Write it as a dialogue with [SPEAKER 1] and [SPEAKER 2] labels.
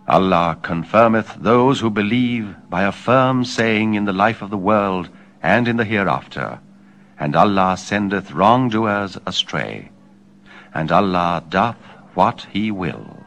[SPEAKER 1] Allah confirmeth those who believe by a firm saying in the life of the world and in the hereafter, and Allah sendeth wrongdoers astray, and Allah doth what He will.